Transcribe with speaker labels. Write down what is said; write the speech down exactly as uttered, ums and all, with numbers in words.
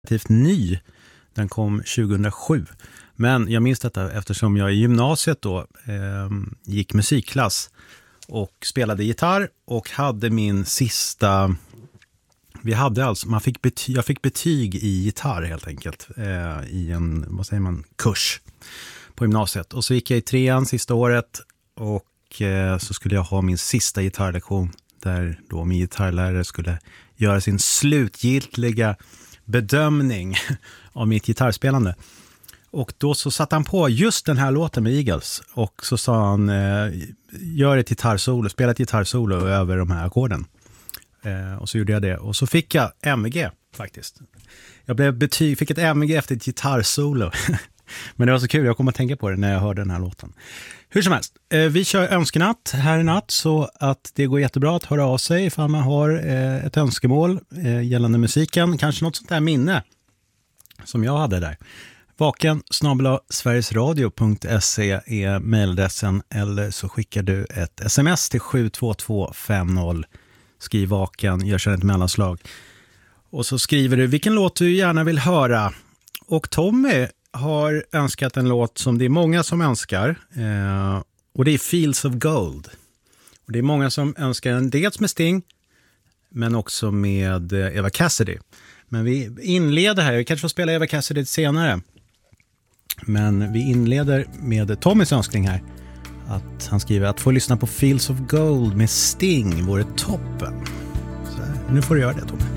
Speaker 1: relativt ny. Den kom tjugohundrasju. Men jag minns detta eftersom jag i gymnasiet då eh, gick musikklass och spelade gitarr och hade min sista... Vi hade alltså, man fick bety, jag fick betyg i gitarr helt enkelt eh, i en, vad säger man, kurs på gymnasiet. Och så gick jag i trean sista året och eh, så skulle jag ha min sista gitarrlektion där då min gitarrlärare skulle göra sin slutgiltiga bedömning av mitt gitarrspelande. Och då så satt han på just den här låten med Eagles och så sa han eh, gör ett gitarrsolo, spela ett gitarrsolo över de här ackorden. Eh, och så gjorde jag det. Och så fick jag M V G faktiskt. Jag blev betyg, fick ett M V G efter ett gitarrsolo. Men det var så kul, jag kom att tänka på det när jag hörde den här låten. Hur som helst, eh, vi kör önskenatt här i natt så att det går jättebra att höra av sig ifall man har eh, ett önskemål eh, gällande musiken. Kanske något sånt där minne som jag hade där. Vaken snabel-a sverigesradio punkt se är mejladressen eller så skickar du ett sms till sju två två fem noll. Skriv vaken, gör sedan ett mellanslag. Och så skriver du vilken låt du gärna vill höra. Och Tommy har önskat en låt som det är många som önskar. Eh, och det är Fields of Gold. Och det är många som önskar en dels med Sting men också med Eva Cassidy. Men vi inleder här, vi kanske får spela Eva Cassidy senare. Men vi inleder med Tommys önskning här. Att han skriver att få lyssna på Fields of Gold med Sting vore toppen. Så här, nu får du göra det, Tommy.